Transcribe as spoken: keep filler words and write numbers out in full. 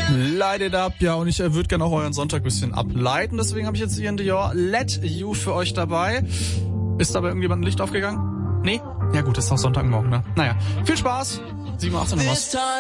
Light it up, ja, und ich äh, würde gerne auch euren Sonntag ein bisschen ableiten, deswegen habe ich jetzt Ian Dior Let You für euch dabei. Ist dabei irgendjemand ein Licht aufgegangen? Nee? Ja gut, ist doch Sonntagmorgen, ne? Naja, viel Spaß. sieben Uhr achtzehn Uhr was.